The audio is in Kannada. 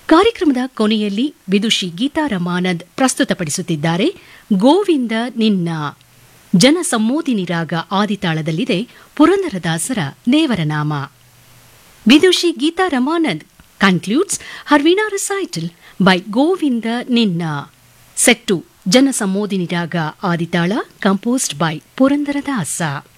ಕಾರ್ಯಕ್ರಮದ ಕೊನೆಯಲ್ಲಿ ವಿದುಷಿ ಗೀತಾ ರಮಾನಂದ್ ಪ್ರಸ್ತುತಪಡಿಸುತ್ತಿದ್ದಾರೆ ಗೋವಿಂದ ನಿನ್ನ. ಜನಸಮ್ಮೋದಿನಿ ರಾಗ ಆದಿತಾಳದಲ್ಲಿದೆ ಪುರಂದರದಾಸರ ದೇವರನಾಮ. ವಿದುಷಿ Geetha Ramanand concludes her Veena recital by Govinda Ninna. Set to ಜನಸಮ್ಮೋದಿನಿ ರಾಗ ಆದಿತಾಳ composed by ಪುರಂದರದಾಸ.